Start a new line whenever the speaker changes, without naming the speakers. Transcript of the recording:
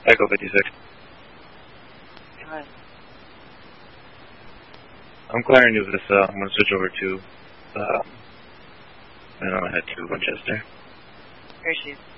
Echo 56.
Go ahead.
I'm clearing you this, I'm going to switch over to, I don't know, head to Winchester.
Here she is.